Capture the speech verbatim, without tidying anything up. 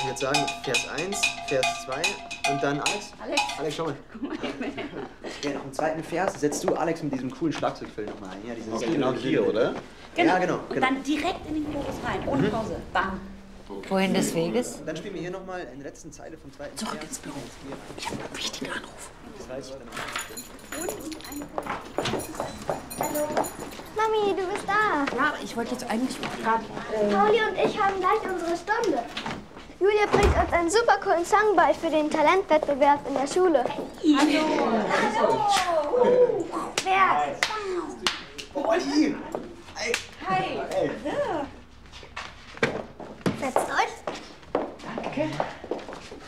ich jetzt sagen, Vers eins, Vers zwei und dann Alex. Alex. Alex, schau mal. Guck mal. Ja, noch im zweiten Vers setzt du Alex mit diesem coolen Schlagzeugfill nochmal ein. Ja, dieses okay, genau hier, oder? Genau. Ja, genau. Und genau. dann direkt in den Chorus rein, ohne Pause. Bam. Okay. Wohin des Weges? Dann spielen wir hier nochmal in der letzten Zeile vom zweiten Zurück Vers. ins Büro. Ich habe einen wichtigen Anruf. Das weiß ich dann auch. Hallo. Mami, du bist da. Ja, aber ich wollte jetzt eigentlich gerade... Äh Pauli und ich haben gleich unsere Stunde. Julia bringt uns einen super coolen Song bei für den Talentwettbewerb in der Schule. Hallo. Hallo. Wer? Pauli! Hi. Hey. Setzt euch. Danke.